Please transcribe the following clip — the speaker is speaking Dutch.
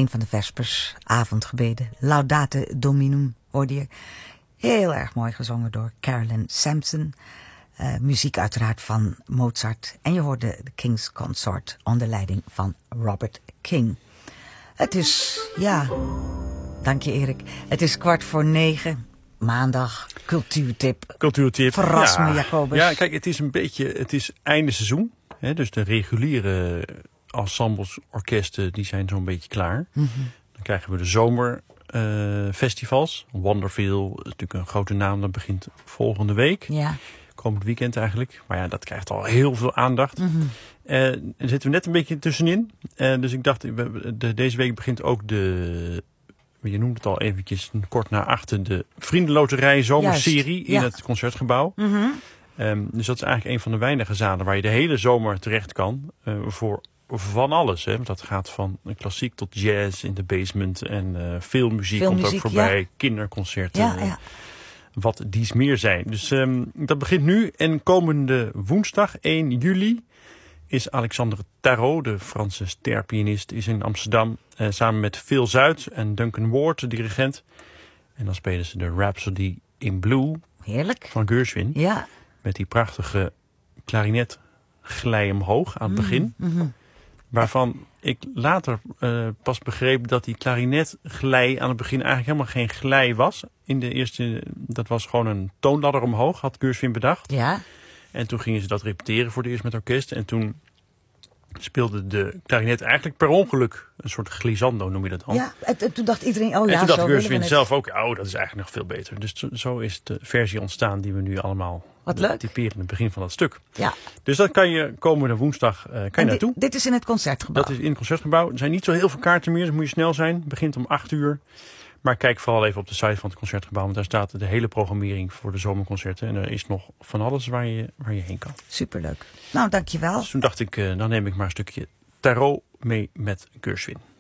een van de vespers, avondgebeden. Laudate Dominum hoorde je. Heel erg mooi gezongen door Carolyn Sampson. Muziek uiteraard van Mozart. En je hoorde de King's Consort onder leiding van Robert King. Het is, dank je Erik. Het is 8:45, maandag, cultuurtip. Verras me, Jacobus. Ja, kijk, het is einde seizoen. Hè, dus de reguliere ensembles, orkesten, die zijn zo'n beetje klaar. Mm-hmm. Dan krijgen we de zomerfestivals. Wonderfeel is natuurlijk een grote naam, dat begint volgende week. Ja. Komend weekend eigenlijk. Maar ja, dat krijgt al heel veel aandacht. Mm-hmm. Daar zitten we net een beetje tussenin. Dus ik dacht, deze week begint ook je noemt het al eventjes kort na achter, de Vriendenloterij Zomerserie in het Concertgebouw. Mm-hmm. Dus dat is eigenlijk een van de weinige zalen waar je de hele zomer terecht kan. Voor van alles. Hè? Want dat gaat van klassiek tot jazz in de basement. En veel muziek komt ook voorbij. Kinderconcerten. Ja. Wat dies meer zijn. Dus dat begint nu. En komende woensdag, 1 juli... is Alexandre Tarot, de Franse sterpianist, is in Amsterdam. Samen met Phil Zuid en Duncan Ward, de dirigent. En dan spelen ze de Rhapsody in Blue. Heerlijk. Van Gershwin. Ja. Met die prachtige klarinetglij omhoog aan het begin. Mm-hmm. Waarvan ik later pas begreep dat die klarinetglij aan het begin eigenlijk helemaal geen glij was. Dat was gewoon een toonladder omhoog, had Gershwin bedacht. Ja. En toen gingen ze dat repeteren voor het eerst met orkest. En toen speelde de klarinet eigenlijk per ongeluk een soort glissando, noem je dat dan. Ja, en toen dacht iedereen, en toen dacht Gershwin zelf ook, dat is eigenlijk nog veel beter. Dus zo is de versie ontstaan die we nu allemaal typeren in het begin van dat stuk. Ja. Dus dat kan je komende woensdag naartoe. Dit is in het Concertgebouw. Dat is in het Concertgebouw. Er zijn niet zo heel veel kaarten meer, dus moet je snel zijn. Het begint om 8:00. Maar kijk vooral even op de site van het Concertgebouw. Want daar staat de hele programmering voor de zomerconcerten. En er is nog van alles waar je heen kan. Superleuk. Nou, dankjewel. Dus toen dacht ik, dan neem ik maar een stukje tarot mee met Gershwin.